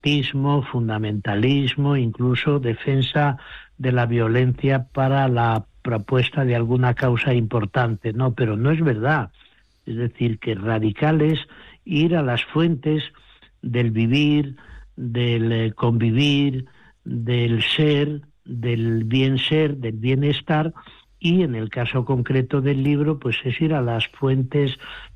fanatismo, fundamentalismo, incluso defensa de la violencia para la propuesta de alguna causa importante. No, pero no es verdad. Es decir, que radical es ir a las fuentes del vivir, del convivir, del ser, del bien ser, del bienestar, y en el caso concreto del libro, pues es ir a las fuentes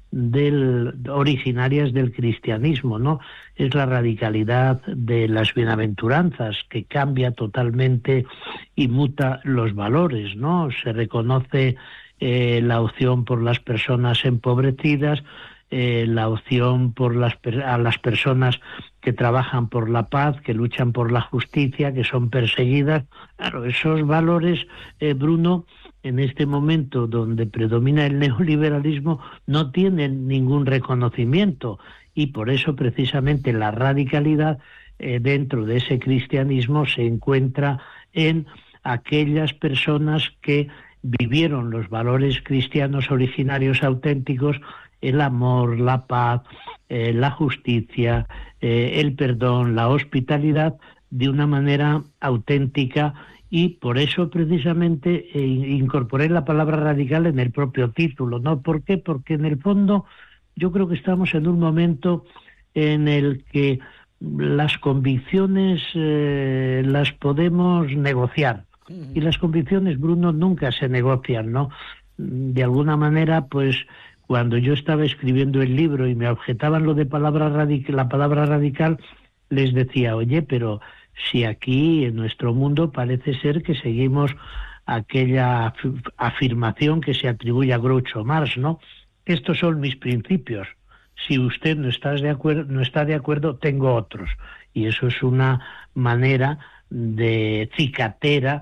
originarias del cristianismo, ¿no? Es la radicalidad de las bienaventuranzas que cambia totalmente y muta los valores, ¿no? Se reconoce la opción por las personas empobrecidas, la opción por a las personas que trabajan por la paz, que luchan por la justicia, que son perseguidas. Claro, esos valores, Bruno, en este momento donde predomina el neoliberalismo, no tienen ningún reconocimiento, y por eso precisamente la radicalidad dentro de ese cristianismo se encuentra en aquellas personas que vivieron los valores cristianos originarios auténticos: el amor, la paz, la justicia, el perdón, la hospitalidad, de una manera auténtica. Y por eso precisamente incorporé la palabra radical en el propio título, ¿no? ¿Por qué? Porque en el fondo yo creo que estamos en un momento en el que las convicciones las podemos negociar. Y las convicciones, Bruno, nunca se negocian, ¿no? De alguna manera, pues cuando yo estaba escribiendo el libro y me objetaban lo de la palabra radical, les decía, oye, pero si aquí en nuestro mundo parece ser que seguimos aquella afirmación que se atribuye a Groucho Marx, ¿no? Estos son mis principios. Si usted no está de acuerdo, tengo otros. Y eso es una manera de cicatera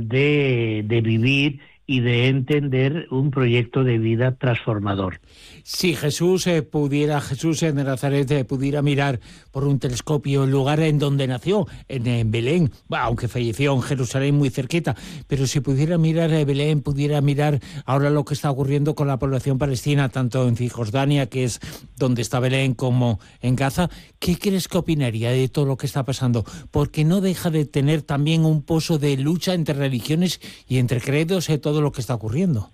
de vivir y de entender un proyecto de vida transformador. Si Jesús Jesús de Nazaret pudiera mirar por un telescopio el lugar en donde nació, en Belén, aunque falleció en Jerusalén muy cerquita, pero si pudiera mirar Belén, pudiera mirar ahora lo que está ocurriendo con la población palestina, tanto en Cisjordania, que es donde está Belén, como en Gaza, ¿qué crees que opinaría de todo lo que está pasando? Porque no deja de tener también un pozo de lucha entre religiones y entre credos todo lo que está ocurriendo.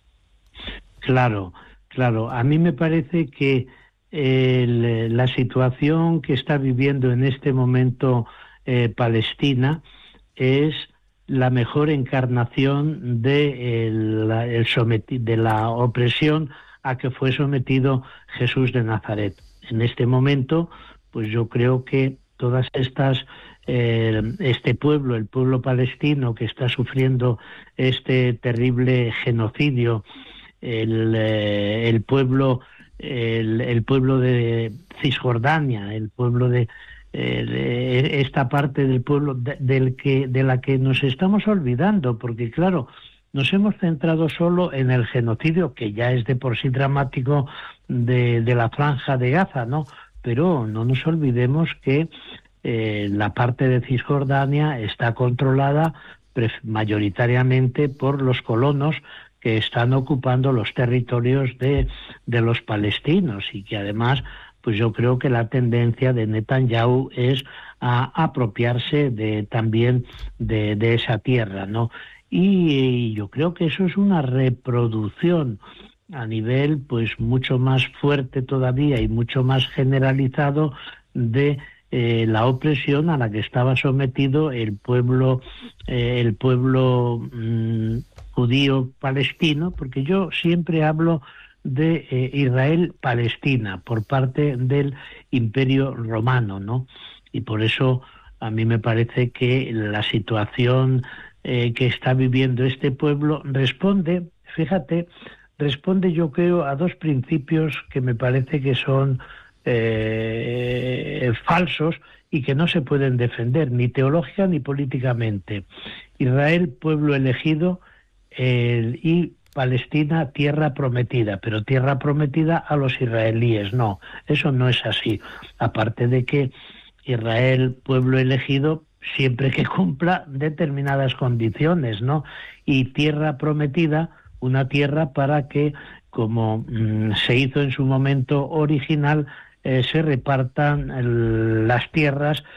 Claro. A mí me parece que la situación que está viviendo en este momento Palestina es la mejor encarnación de la opresión a que fue sometido Jesús de Nazaret. En este momento, pues yo creo que todas estas este pueblo, el pueblo palestino que está sufriendo este terrible genocidio, el pueblo de Cisjordania, el pueblo de esta parte del pueblo de la que nos estamos olvidando, porque claro, nos hemos centrado solo en el genocidio, que ya es de por sí dramático, de la franja de Gaza, ¿no? Pero no nos olvidemos que la parte de Cisjordania está controlada mayoritariamente por los colonos que están ocupando los territorios de los palestinos, y que además, pues yo creo que la tendencia de Netanyahu es a apropiarse también de esa tierra, ¿no? Y yo creo que eso es una reproducción a nivel pues mucho más fuerte todavía y mucho más generalizado de la opresión a la que estaba sometido el pueblo judío palestino, porque yo siempre hablo de Israel-Palestina por parte del Imperio Romano, ¿no? Y por eso a mí me parece que la situación que está viviendo este pueblo responde yo creo a dos principios que me parece que son falsos y que no se pueden defender ni teológica ni políticamente. Israel, pueblo elegido, y Palestina, tierra prometida, pero tierra prometida a los israelíes. No, eso no es así. Aparte de que Israel, pueblo elegido, siempre que cumpla determinadas condiciones, ¿no? Y tierra prometida, una tierra para que, como se hizo en su momento original, se repartan las tierras